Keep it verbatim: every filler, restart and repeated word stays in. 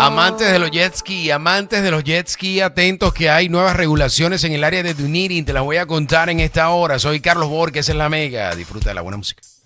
Amantes de los jet ski, amantes de los jet ski, atentos que hay nuevas regulaciones en el área de Dunedin. Te las voy a contar en esta hora. Soy Carlos Borges en La Mega. Disfruta de la buena música.